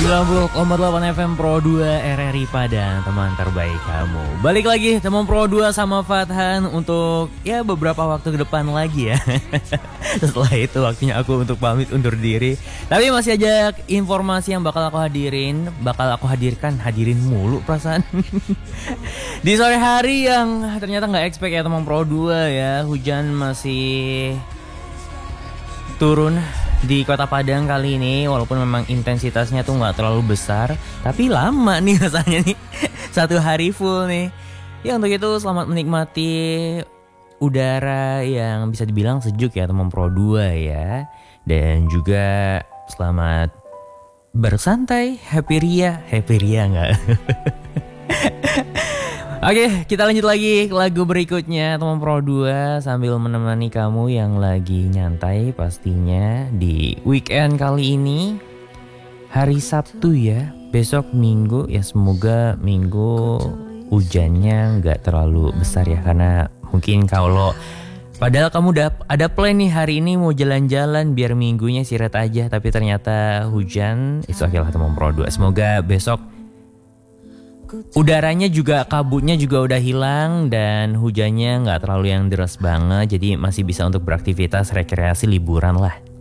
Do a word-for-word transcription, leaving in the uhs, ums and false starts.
sembilan puluh koma delapan F M Pro dua R R I Padang, teman terbaik kamu. Balik lagi teman Pro dua sama Fathan untuk ya beberapa waktu ke depan lagi ya. Setelah itu waktunya aku untuk pamit undur diri. Tapi masih ada informasi yang bakal aku hadirin, bakal aku hadirkan, hadirin mulu perasaan. Di sore hari yang ternyata nggak expect ya teman Pro dua ya, hujan masih turun di Kota Padang kali ini, walaupun memang intensitasnya tuh nggak terlalu besar, tapi lama nih rasanya nih, satu hari full nih. Ya untuk itu selamat menikmati udara yang bisa dibilang sejuk ya teman Pro dua ya. Dan juga selamat bersantai, happy ria, happy ria nggak? Oke, kita lanjut lagi ke lagu berikutnya teman Pro dua sambil menemani kamu yang lagi nyantai pastinya di weekend kali ini. Hari Sabtu ya, besok Minggu ya, semoga Minggu hujannya nggak terlalu besar ya, karena mungkin kalau padahal kamu udah ada plan nih hari ini mau jalan-jalan biar minggunya sirat aja, tapi ternyata hujan. It's okay lah teman Pro dua, semoga besok udaranya juga, kabutnya juga udah hilang dan hujannya nggak terlalu yang deras banget, jadi masih bisa untuk beraktivitas rekreasi liburan lah.